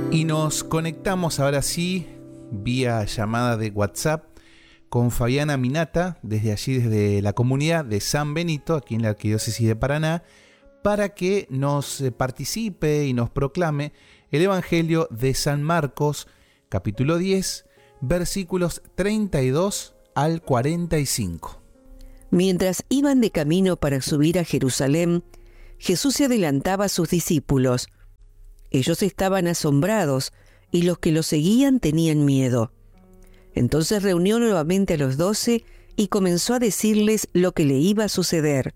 Y nos conectamos ahora sí, vía llamada de WhatsApp, con Fabiana Minata, desde allí, desde la comunidad de San Benito, aquí en la Arquidiócesis de Paraná, para que nos participe y nos proclame el Evangelio de San Marcos, capítulo 10, versículos 32 al 45. Mientras iban de camino para subir a Jerusalén, Jesús se adelantaba a sus discípulos. Ellos estaban asombrados y los que lo seguían tenían miedo. Entonces reunió nuevamente a los 12 y comenzó a decirles lo que le iba a suceder.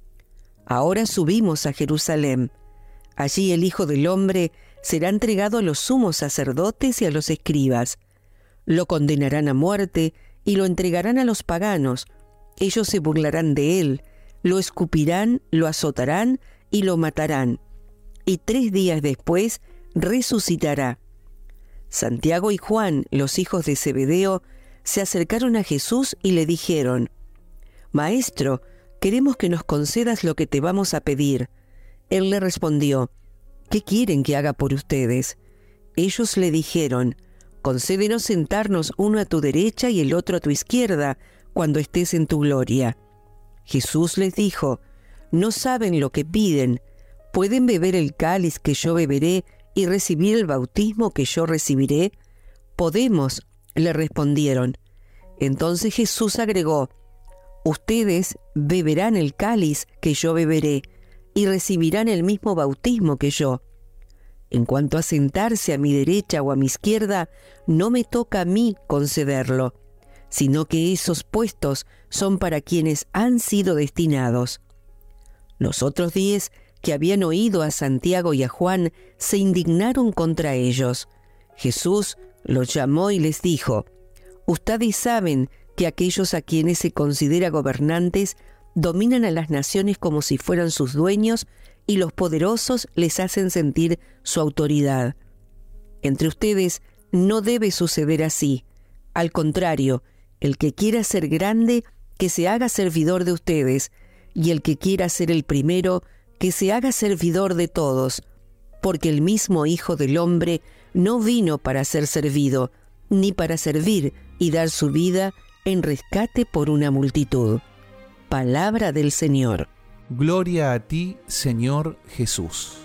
Ahora subimos a Jerusalén. Allí el Hijo del Hombre será entregado a los sumos sacerdotes y a los escribas. Lo condenarán a muerte y lo entregarán a los paganos. Ellos se burlarán de él, lo escupirán, lo azotarán y lo matarán. Y 3 días después resucitará. Santiago y Juan, los hijos de Zebedeo, se acercaron a Jesús y le dijeron: «Maestro, queremos que nos concedas lo que te vamos a pedir». Él le respondió: «¿Qué quieren que haga por ustedes?». Ellos le dijeron: «Concédenos sentarnos uno a tu derecha y el otro a tu izquierda, cuando estés en tu gloria». Jesús les dijo: «No saben lo que piden. ¿Pueden beber el cáliz que yo beberé y recibir el bautismo que yo recibiré?». «Podemos», le respondieron. Entonces Jesús agregó: «Ustedes beberán el cáliz que yo beberé y recibirán el mismo bautismo que yo. En cuanto a sentarse a mi derecha o a mi izquierda, no me toca a mí concederlo, sino que esos puestos son para quienes han sido destinados». Los otros 10 que habían oído a Santiago y a Juan se indignaron contra ellos. Jesús los llamó y les dijo: «Ustedes saben que aquellos a quienes se considera gobernantes dominan a las naciones como si fueran sus dueños y los poderosos les hacen sentir su autoridad. Entre ustedes no debe suceder así. Al contrario, el que quiera ser grande, que se haga servidor de ustedes, y el que quiera ser el primero, que se haga servidor de todos, porque el mismo Hijo del Hombre no vino para ser servido, ni para servir y dar su vida en rescate por una multitud». Palabra del Señor. Gloria a ti, Señor Jesús.